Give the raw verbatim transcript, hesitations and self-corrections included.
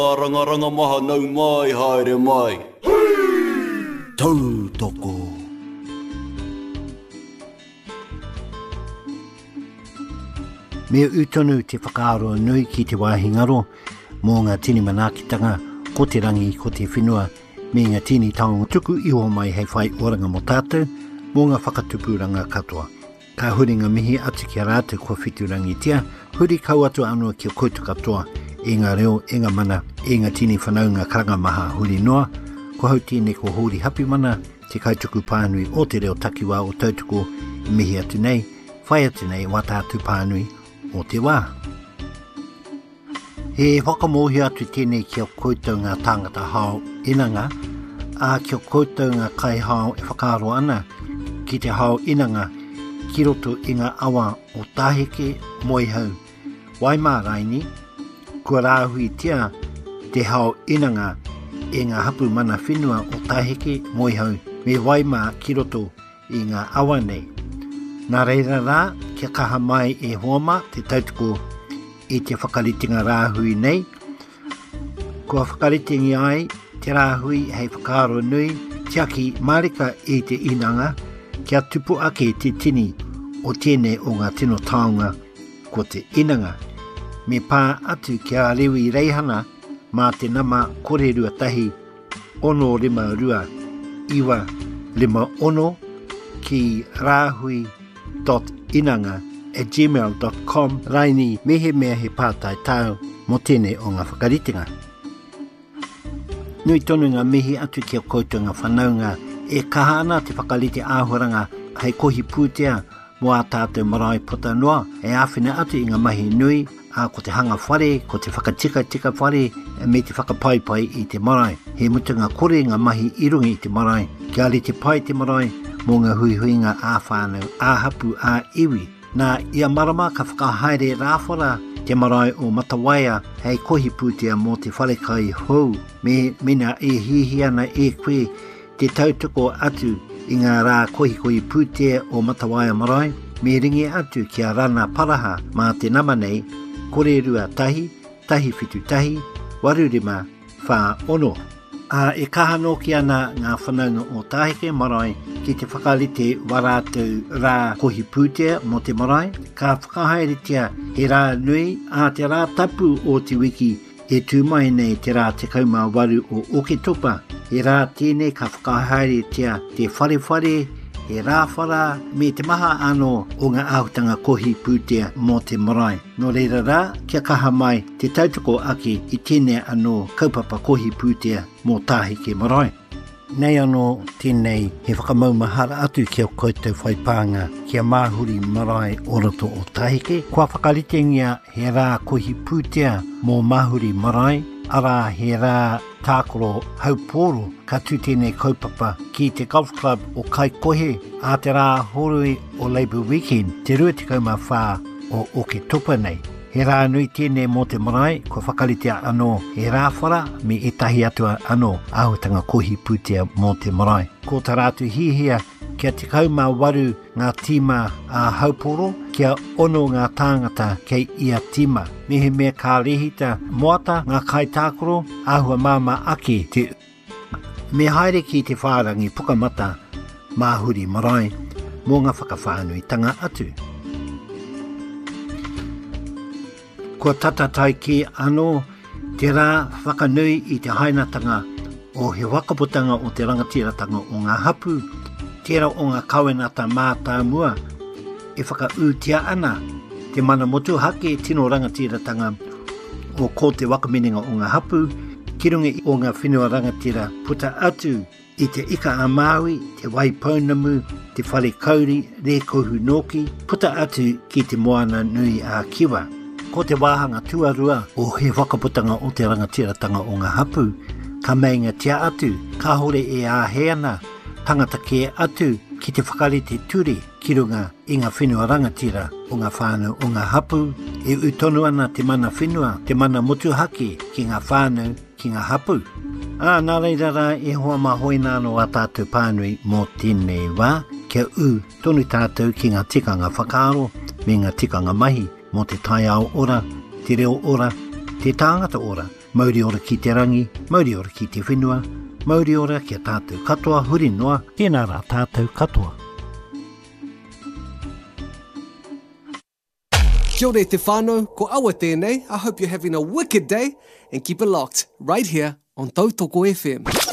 Ranga maha nau mai haere mai. Tau toko. Mea utonu te whakaaro nui ki te wāhingaro mō ngā tini manakitanga ko te rangi ko te whenua me ngā tini taonga tuku iho mai hei whai oranga mo tātou mō ngā whakatupuranga katoa. Ka huri ngā mihi atu ki a rātou kua whiturangi tia, huri kau atu anua ki o koutu katoa e ngā reo, e ngā mana, e ngā tini whanau ngā karanga maha huri noa, ko hau tine ko huri hapi mana, te kautuku pānui o te reo takiwā o tautuko mihi atu nei, whai atu nei wā tātu pānui o te wā. He whakamohi atu tēnei ki o koutou ngā tāngata hao inanga, a ki o koutou ngā kai hao e whakaaro ana, ki te hao inanga, ki roto i ngā awa o tāheke moi hau. Wai mā raini, kua rāhui tia te hao inanga e ngā hapu mana whenua o tāheke moi hau, me wai mā ki roto i ngā awa nei. Nā reira rā, kia kaha mai e hoama te tautuko i te whakaritinga rāhui nei. Kua whakaritingi ai, te rāhui hei whakaaro nui, tia ki marika i te inanga, kia tupu ake te tini o tēnei o ngā tino taonga ko te inanga. Me pā atu kia rewi reihana mā te nama kore rua tahi ono rima rua iwa lima ono ki rāhui dot inanga at gmail dot com raini mehe mea he pātai tau mo tēnei o ngā whakaritinga. Nui tonu ngā mihi atu ki a koutou ngā whanaunga e kaha ana te whakarite āhuranga hei kohi pūtea mo a tātou marae puta noa e āwhina atu i ngā mahi nui a ko te hanga whare, ko te whakatika tika whare me te whakapaipai i te marae. He mutunga kore ngā mahi irungi i te marae. Kia re te pai te marae mō ngā huihuinga ā whānau, ā hapu, ā iwi. Nā ia marama ka whakahaere rāwhara te marae o Matawaia hei kohi pūtea mō te wharekai hou. Me mina e hihi ana e koe te tautoko atu i ngā rā kohi kohi pūtea o Matawaia marae. Me ringi atu kia rana paraha mā te nama nei, kore rua tahi, tahi whitu tahi, waru rima, whā ono. A e kahano ki ana ngā whanaunga o tāheke marae ki te whakarite warātou rā kohi pūtea mo te marae, ka whakahaeretia he rā nui a te rā tapu o te wiki e tūmai nei te rā te kaumā waru o Oketopa. He rā tēnei ka whakahaeretia te wharewhare, he rāwhara me te maha anō o ngā āhutanga kohi pūtea mō te marae. Nō reira rā, kia kaha mai te tautoko ake i tēnei anō kaupapa kohi pūtea mō tāheke marae. Nei anō tēnei he whakamaumahara atu ki o koutou whaipānga kia māhuri marae o roto o tāheke. Kua whakaritengia he rā kohi pūtea mō māhuri marae, ara he rā tākoro hauporo ka tū tēnei kaupapa ki te golf club o Kaikohe a te rā horui o Labour Weekend te ruatikau mā whā o Oketopa nei. He rā nui tēnei mō te marae ko whakaritea anō he rāwhara me e tahi atua anō āhutanga kohi pūtea mō te marae. Ko tā rātu hihia kia te kaumā waru ngā tīma a hauporo kia ono ngā tāngata kei ia tīma. Mehe mea kā rehita moata ngā kai tākoro āhua māma ake te me haere ki te whārangi pukamata māhuri marae mō ngā whakawhānui tanga atu. Kua tatatai ki anō te rā whakanui i te hainatanga o he wakaputanga o te rangatiratanga o ngā hapu, tērā o ngā kawenata mātāmua e whakautia ana te mana motu hake tino rangatiratanga o ko te wakameninga o ngā hapu, kirunga o ngā whenua rangatira puta atu i te ika a Māui, te Waipounamu, te whare kauri, re kohu noki, puta atu ki te moana nui a Kiwa. Ko te wāhanga tuarua o he whakaputanga o te rangatiratanga o ngā hapu, ka meinga tia atu, ka hore e āheana, tangata ke atu ki te whakarite ture, kirunga i ngā whenua rangatira o ngā whānau o ngā hapu, e utonu ana te mana whenua, te mana motuhake ki ngā whānau ki ngā hapu. Ā, nā reira rā e hoa mahoina anō a tātou pānui mō tēnei wā, kia u tonu tātou ki ngā tikanga whakaaro me ngā tikanga mahi, mō te tai ao ora, te reo ora, te tāngata ora, Mauri ora ki te rangi, mauri ora ki te whenua, mauri ora ki a tātou katoa, huri noa, tēnā rā tātou katoa. Kia ora te whānau, ko awa tēnei. I hope you're having a wicked day and keep it locked right here on Tautoko F M.